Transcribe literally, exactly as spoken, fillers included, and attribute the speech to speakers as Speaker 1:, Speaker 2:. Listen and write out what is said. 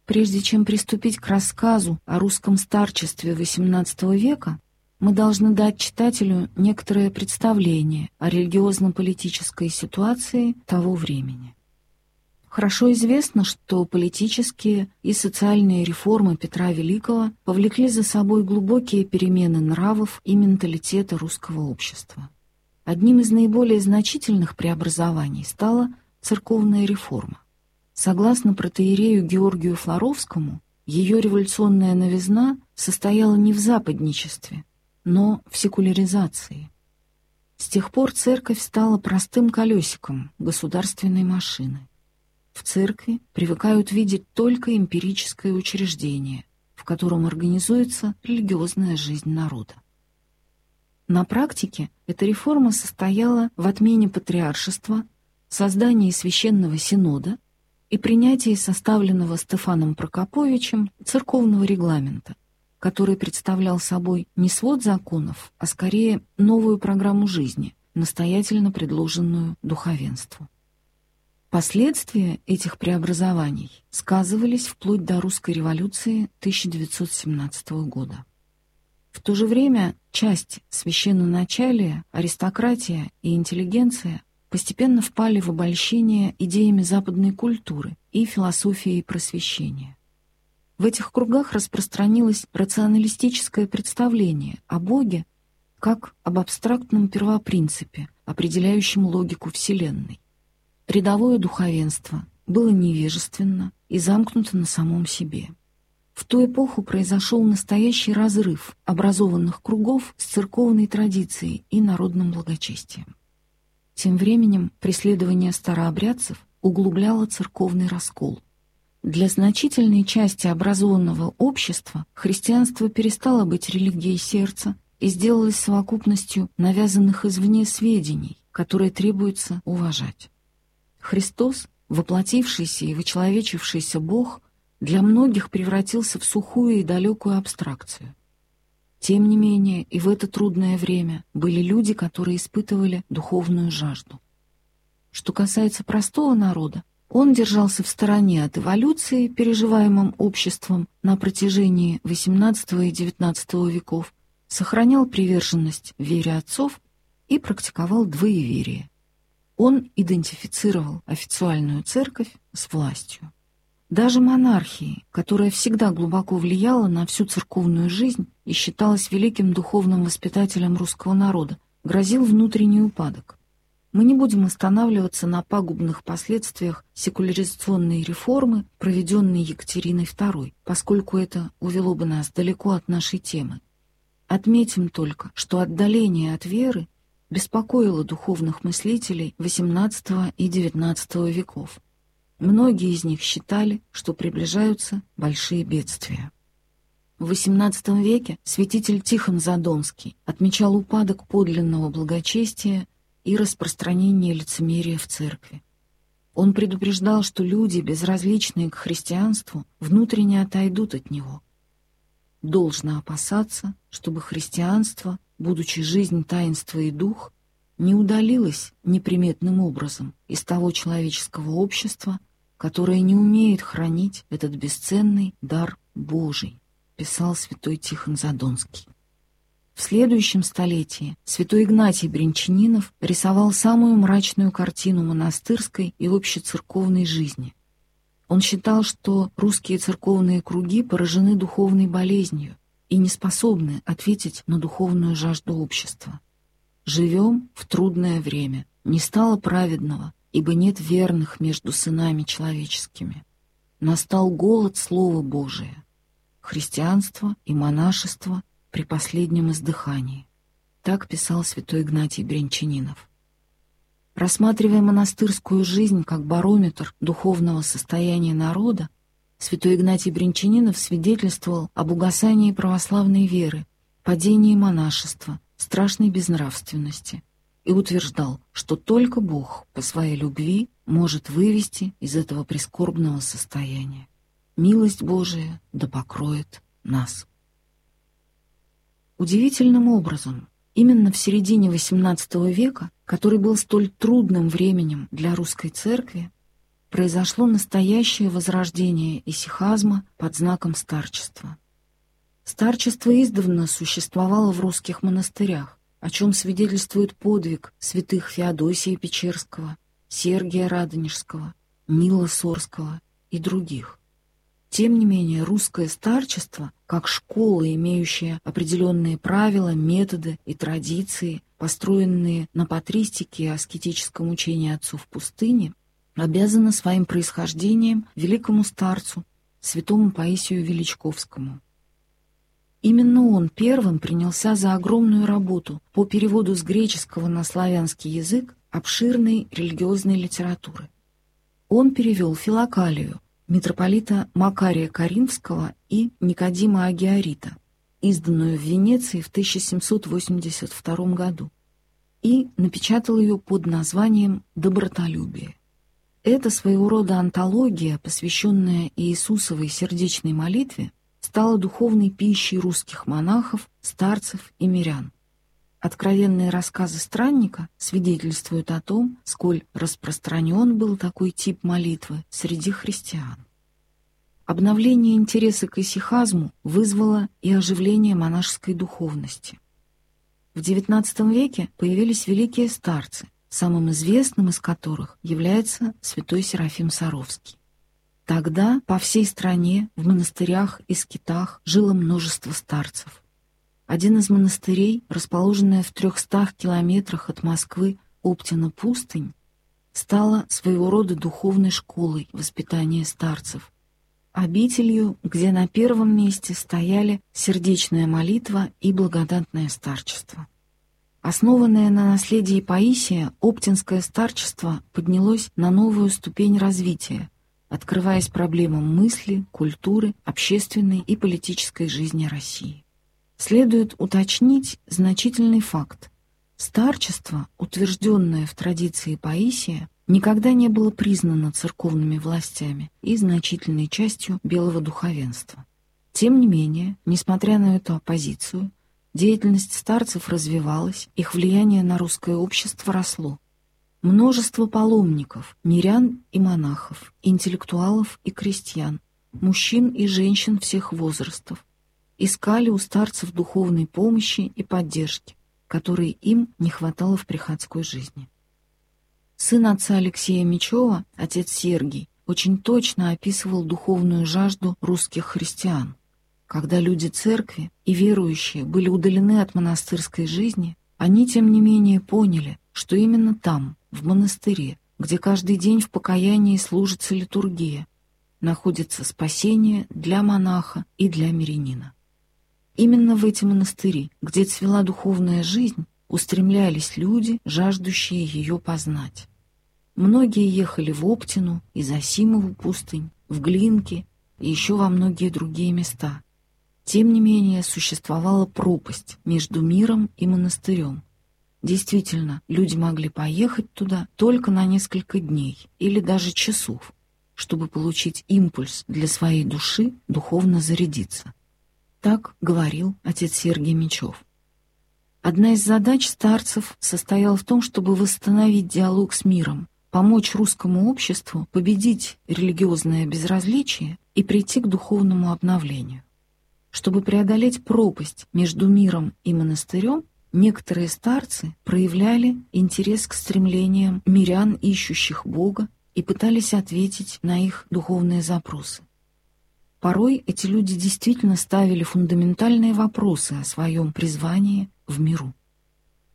Speaker 1: Прежде чем приступить к рассказу о русском старчестве восемнадцатого века, мы должны дать читателю некоторое представление о религиозно-политической ситуации того времени. Хорошо известно, что политические и социальные реформы Петра Великого повлекли за собой глубокие перемены нравов и менталитета русского общества. Одним из наиболее значительных преобразований стала церковная реформа. Согласно протоиерею Георгию Флоровскому, ее революционная новизна состояла не в западничестве, но в секуляризации. С тех пор церковь стала простым колесиком государственной машины. В церкви привыкают видеть только эмпирическое учреждение, в котором организуется религиозная жизнь народа. На практике эта реформа состояла в отмене патриаршества, создании священного синода и принятии составленного Стефаном Прокоповичем церковного регламента, который представлял собой не свод законов, а скорее новую программу жизни, настоятельно предложенную духовенству. Последствия этих преобразований сказывались вплоть до русской революции тысяча девятьсот семнадцатого года. В то же время часть священноначалия, аристократия и интеллигенция постепенно впали в обольщение идеями западной культуры и философией просвещения. В этих кругах распространилось рационалистическое представление о Боге как об абстрактном первопринципе, определяющем логику Вселенной. Рядовое духовенство было невежественно и замкнуто на самом себе. В ту эпоху произошел настоящий разрыв образованных кругов с церковной традицией и народным благочестием. Тем временем преследование старообрядцев углубляло церковный раскол. Для значительной части образованного общества христианство перестало быть религией сердца и сделалось совокупностью навязанных извне сведений, которые требуется уважать. Христос, воплотившийся и вычеловечившийся Бог, для многих превратился в сухую и далекую абстракцию. Тем не менее, и в это трудное время были люди, которые испытывали духовную жажду. Что касается простого народа, он держался в стороне от эволюции, переживаемым обществом на протяжении восемнадцатого и девятнадцатого веков, сохранял приверженность вере отцов и практиковал двоеверие. Он идентифицировал официальную церковь с властью. Даже монархии, которая всегда глубоко влияла на всю церковную жизнь и считалась великим духовным воспитателем русского народа, грозил внутренний упадок. Мы не будем останавливаться на пагубных последствиях секуляризационной реформы, проведенной Екатериной второй, поскольку это увело бы нас далеко от нашей темы. Отметим только, что отдаление от веры беспокоило духовных мыслителей восемнадцатого и девятнадцатого веков. Многие из них считали, что приближаются большие бедствия. В восемнадцатом веке святитель Тихон Задонский отмечал упадок подлинного благочестия и распространение лицемерия в церкви. Он предупреждал, что люди, безразличные к христианству, внутренне отойдут от него. Должно опасаться, чтобы христианство, будучи жизнь, таинство и дух, не удалилось неприметным образом из того человеческого общества, которое не умеет хранить этот бесценный дар Божий, писал святой Тихон Задонский. В следующем столетии святой Игнатий Брянчанинов рисовал самую мрачную картину монастырской и общецерковной жизни. Он считал, что русские церковные круги поражены духовной болезнью и не способны ответить на духовную жажду общества. «Живем в трудное время, не стало праведного, ибо нет верных между сынами человеческими. Настал голод Слова Божия, христианство и монашество при последнем издыхании». Так писал святой Игнатий Брянчанинов. Рассматривая монастырскую жизнь как барометр духовного состояния народа, святой Игнатий Брянчанинов свидетельствовал об угасании православной веры, падении монашества, страшной безнравственности и утверждал, что только Бог по своей любви может вывести из этого прискорбного состояния. Милость Божия да покроет нас. Удивительным образом, именно в середине восемнадцатого века, который был столь трудным временем для русской церкви, произошло настоящее возрождение исихазма под знаком старчества. Старчество издавна существовало в русских монастырях, о чем свидетельствует подвиг святых Феодосия Печерского, Сергия Радонежского, Нила Сорского и других. Тем не менее, русское старчество, как школа, имеющая определенные правила, методы и традиции, построенные на патристике и аскетическом учении отцов пустыни, обязано своим происхождением великому старцу, святому Паисию Величковскому. Именно он первым принялся за огромную работу по переводу с греческого на славянский язык обширной религиозной литературы. Он перевел Филокалию, митрополита Макария Каринфского и Никодима Агиорита, изданную в Венеции в тысяча семьсот восемьдесят втором году, и напечатал ее под названием «Добротолюбие». Эта своего рода антология, посвященная Иисусовой сердечной молитве, стала духовной пищей русских монахов, старцев и мирян. Откровенные рассказы странника свидетельствуют о том, сколь распространен был такой тип молитвы среди христиан. Обновление интереса к исихазму вызвало и оживление монашеской духовности. В девятнадцатом веке появились великие старцы, самым известным из которых является святой Серафим Саровский. Тогда по всей стране, в монастырях и скитах жило множество старцев. Один из монастырей, расположенная в трехстах километрах от Москвы Оптина пустынь, стала своего рода духовной школой воспитания старцев, обителью, где на первом месте стояли сердечная молитва и благодатное старчество. Основанное на наследии Паисия, оптинское старчество поднялось на новую ступень развития, открываясь проблемам мысли, культуры, общественной и политической жизни России. Следует уточнить значительный факт. Старчество, утвержденное в традиции Паисия, никогда не было признано церковными властями и значительной частью белого духовенства. Тем не менее, несмотря на эту оппозицию, деятельность старцев развивалась, их влияние на русское общество росло. Множество паломников, мирян и монахов, интеллектуалов и крестьян, мужчин и женщин всех возрастов искали у старцев духовной помощи и поддержки, которой им не хватало в приходской жизни. Сын отца Алексея Мечева, отец Сергий, очень точно описывал духовную жажду русских христиан. Когда люди церкви и верующие были удалены от монастырской жизни, они, тем не менее, поняли, что именно там, в монастыре, где каждый день в покаянии служится литургия, находится спасение для монаха и для мирянина. Именно в эти монастыри, где цвела духовная жизнь, устремлялись люди, жаждущие ее познать. Многие ехали в Оптину и Зосимову пустынь, в Глинки и еще во многие другие места. Тем не менее, существовала пропасть между миром и монастырем. Действительно, люди могли поехать туда только на несколько дней или даже часов, чтобы получить импульс для своей души духовно зарядиться. Так говорил отец Сергий Мечев. Одна из задач старцев состояла в том, чтобы восстановить диалог с миром, помочь русскому обществу победить религиозное безразличие и прийти к духовному обновлению. Чтобы преодолеть пропасть между миром и монастырем, некоторые старцы проявляли интерес к стремлениям мирян, ищущих Бога, и пытались ответить на их духовные запросы. Порой эти люди действительно ставили фундаментальные вопросы о своем призвании в миру.